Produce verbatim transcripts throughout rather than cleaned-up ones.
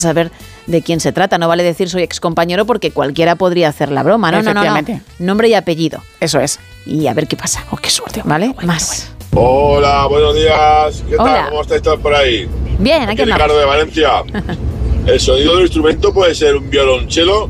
saber de quién se trata. No vale decir soy excompañero porque cualquiera podría hacer la broma. No, no, no, no. Nombre y apellido. Eso es. Y a ver qué pasa. Oh, qué suerte. ¿Vale? Bueno, Más. bueno. Hola, buenos días. ¿Qué Hola. tal? ¿Cómo estáis todos por ahí? Bien, aquí andamos. Ricardo de Valencia. El sonido del instrumento puede ser un violonchelo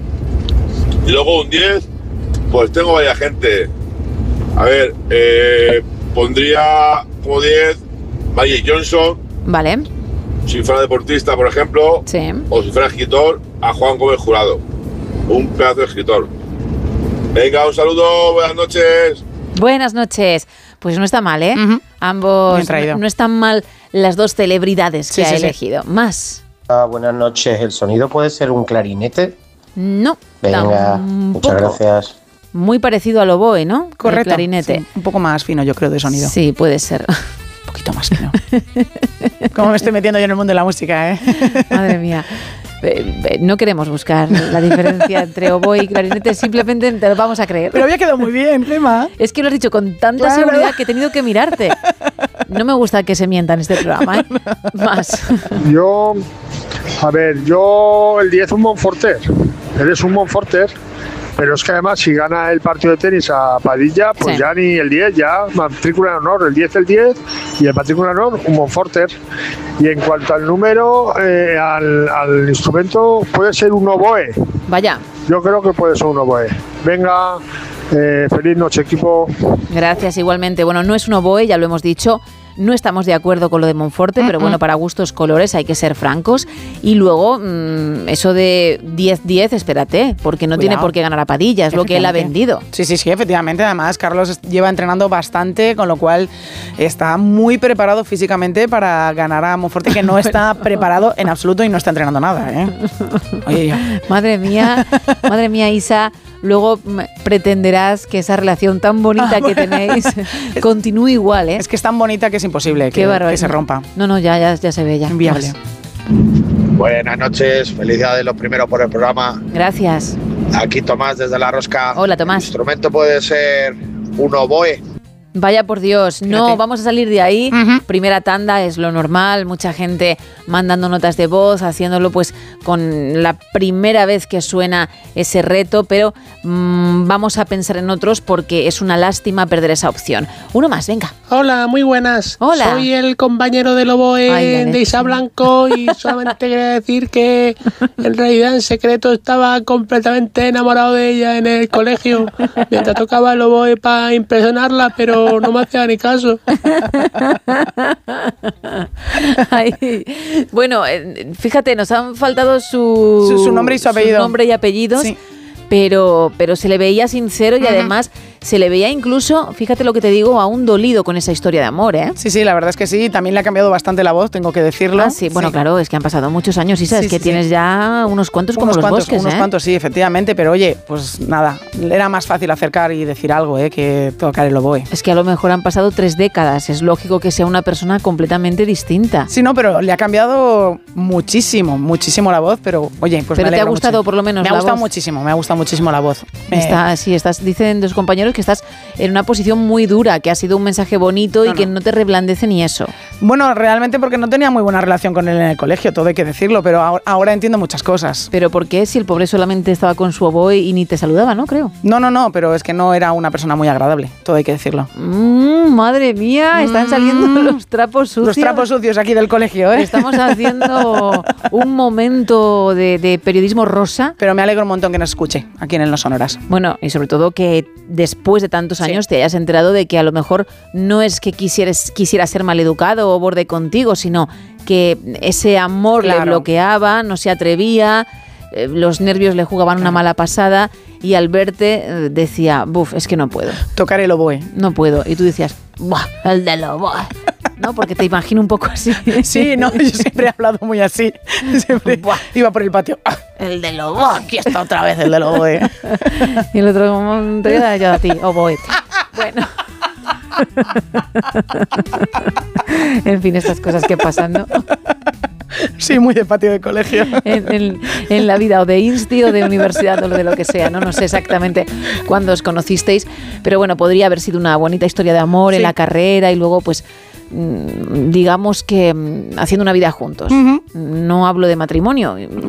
y luego un diez. Pues tengo varias gente. A ver, eh, pondría como diez Magic Johnson. Vale. Si fuera deportista, por ejemplo. Sí. O si fuera escritor, a Juan Gómez Jurado. Un pedazo de escritor. Venga, un saludo, buenas noches. Buenas noches. Pues no está mal, ¿eh? Uh-huh. Ambos, no, no están mal las dos celebridades que sí, ha sí, elegido. Sí. Más. Ah, buenas noches. ¿El sonido puede ser un clarinete? No. Venga, muchas gracias. Muy parecido al oboe, ¿no? Correcto. El clarinete. Sí, un poco más fino, yo creo, de sonido. Sí, puede ser. Un poquito más fino. Cómo me estoy metiendo yo en el mundo de la música, ¿eh? Madre mía. No queremos buscar la diferencia entre oboe y clarinete, simplemente te lo vamos a creer. Pero había quedado muy bien, Gemma. Es que lo has dicho con tanta claro. seguridad que he tenido que mirarte. No me gusta que se mienta en este programa, ¿eh? Más. Yo, a ver, yo el diez un Monforter. Eres un Monforter. Pero es que además si gana el partido de tenis a Padilla, pues sí. Ya ni el diez, ya matrícula de honor, el diez el diez y el matrícula de honor un Monforter. Y en cuanto al número, eh, al, al instrumento, puede ser un oboe. Vaya. Yo creo que puede ser un oboe. Venga, eh, feliz noche, equipo. Gracias, igualmente. Bueno, no es un oboe, ya lo hemos dicho. No estamos de acuerdo con lo de Monforte, uh-uh. pero bueno, para gustos colores hay que ser francos. Y luego, mmm, eso de diez diez, espérate, porque no Cuidado. Tiene por qué ganar a Padilla, es lo que él ha vendido. Sí, sí, sí, efectivamente. Además, Carlos lleva entrenando bastante, con lo cual está muy preparado físicamente para ganar a Monforte, que no está preparado en absoluto y no está entrenando nada, ¿eh? Oye, yo. Madre mía, madre mía, Isa. Luego pretenderás que esa relación tan bonita ah, que bueno. tenéis continúe igual, ¿eh? Es que es tan bonita que es imposible que, que se rompa. No, no, ya, ya, ya se ve, ya. Inviable. Buenas noches, felicidades los primeros por el programa. Gracias. Aquí Tomás desde La Rosca. Hola, Tomás. El instrumento puede ser un oboe. Vaya por Dios, no Fíjate. Vamos a salir de ahí. Uh-huh. Primera tanda es lo normal, mucha gente mandando notas de voz, haciéndolo pues con la primera vez que suena ese reto, pero mmm, vamos a pensar en otros porque es una lástima perder esa opción. Uno más, venga. Hola, muy buenas. Hola. Soy el compañero del oboe Ay, de Isa Blanco y solamente quería decir que en realidad en secreto estaba completamente enamorado de ella en el colegio mientras tocaba el oboe para impresionarla, pero no me hacía ni caso. Ay, bueno, fíjate, nos han faltado su, su, su nombre y su apellido. Su nombre y apellidos. Sí. Pero, pero se le veía sincero y uh-huh. además se le veía incluso, fíjate lo que te digo, aún dolido con esa historia de amor, ¿eh? Sí, sí, la verdad es que sí. También le ha cambiado bastante la voz, tengo que decirlo. Ah, sí, bueno, sí. claro, es que han pasado muchos años y sabes sí, que sí, tienes sí. ya unos cuantos unos como cuantos, los bosques, Unos ¿eh? cuantos, sí, efectivamente, pero oye, pues nada, era más fácil acercar y decir algo, ¿eh? Que tocar el oboe. Es que a lo mejor han pasado tres décadas, es lógico que sea una persona completamente distinta. Sí, no, pero le ha cambiado muchísimo, muchísimo la voz, pero oye, pues pero me te ha gustado mucho. por lo menos me la ha gustado voz. muchísimo, me ha gustado muchísimo la voz. Está, sí, estás, dicen los compañeros que estás en una posición muy dura, que ha sido un mensaje bonito no, y que no. no te reblandece ni eso. Bueno, realmente porque no tenía muy buena relación con él en el colegio, todo hay que decirlo, pero ahora, ahora entiendo muchas cosas. ¿Pero por qué? Si el pobre solamente estaba con su oboe y ni te saludaba, ¿no? Creo. No, no, no, pero es que no era una persona muy agradable, todo hay que decirlo. Mm, madre mía, están saliendo mm, los trapos sucios. Los trapos sucios aquí del colegio, ¿eh? Estamos haciendo un momento de, de periodismo rosa. Pero me alegro un montón que nos escuche aquí en el No Sonoras. Bueno, y sobre todo que después de tantos años sí. te hayas enterado de que a lo mejor no es que quisieras, quisiera ser maleducado o borde contigo, sino que ese amor claro. le bloqueaba, no se atrevía, eh, los nervios le jugaban claro. una mala pasada y al verte eh, decía, buf, es que no puedo. Tocar el oboe. No puedo. Y tú decías, buah, el del oboe. ¿No? Porque te imagino un poco así. Sí, no, yo siempre he hablado muy así. Siempre Buah. Iba por el patio. El del oboe. Aquí está otra vez el del oboe. Y el otro, como te queda yo a ti, oboe. Bueno. En fin, estas cosas que pasan, ¿no? Sí, muy de patio de colegio. En, en, en la vida o de insti o de universidad o de lo que sea, ¿no? No sé exactamente cuándo os conocisteis, pero bueno, podría haber sido una bonita historia de amor sí. en la carrera y luego pues digamos que haciendo una vida juntos. Uh-huh. No hablo de matrimonio,